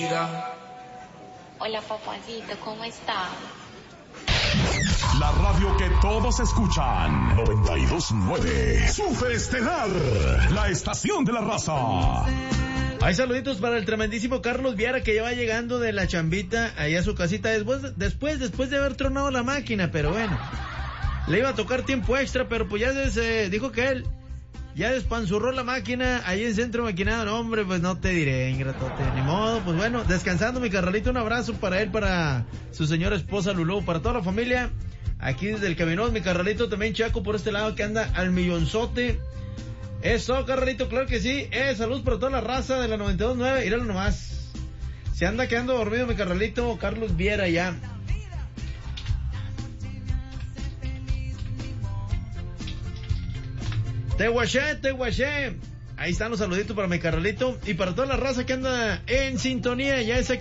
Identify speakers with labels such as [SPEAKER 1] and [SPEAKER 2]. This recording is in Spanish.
[SPEAKER 1] vida.
[SPEAKER 2] Hola, papacito, ¿cómo está?
[SPEAKER 3] La radio que todos escuchan. 92.9. Superestelar. La estación de la raza.
[SPEAKER 4] Hay saluditos para el tremendísimo Carlos Viera, que ya va llegando de la chambita allá a su casita después de haber tronado la máquina, pero bueno. Le iba a tocar tiempo extra, pero pues ya dijo que él ya despanzurró la máquina ahí en Centro Maquinado. No, hombre, pues no te diré, ingratote. Ni modo, pues bueno, descansando mi carnalito. Un abrazo para él, para su señora esposa Lulú, para toda la familia. Aquí desde el Caminón, mi carnalito también Chaco por este lado que anda al millonzote. Eso, carnalito, claro que sí. Saludos para toda la raza de la 92.9. Míralo nomás. Se anda quedando dormido mi carnalito Carlos Viera ya. Te guaché. Ahí están los saluditos para mi carnalito y para toda la raza que anda en sintonía. Ya es